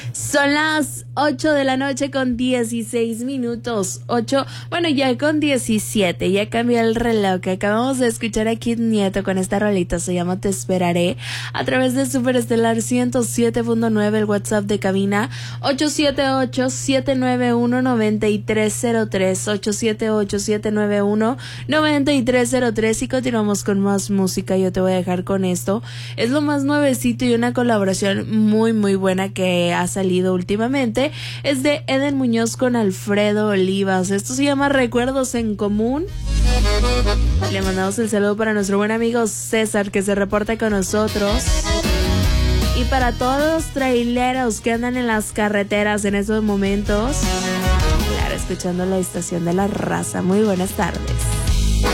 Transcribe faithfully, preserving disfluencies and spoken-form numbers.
Son las ocho de la noche con dieciséis minutos. ocho, bueno, ya con diecisiete. Ya cambió el reloj. Acabamos de escuchar a Kid Nieto con esta rolita. Se llama Te Esperaré. A través de Superestelar ciento siete punto nueve, el WhatsApp de cabina ocho siete ocho, siete nueve uno, nueve tres cero tres. ocho siete ocho, siete nueve uno, nueve tres cero tres. Y continuamos con más música. Yo te voy a dejar con esto. Es lo más nuevecito y una colaboración muy, muy buena que ha salido últimamente. Es de Eden Muñoz con Alfredo Olivas. Esto se llama Recuerdos en Común. Le mandamos el saludo para nuestro buen amigo César, que se reporta con nosotros. Y para todos los traileros que andan en las carreteras en estos momentos, claro, escuchando la estación de La Raza. Muy buenas tardes.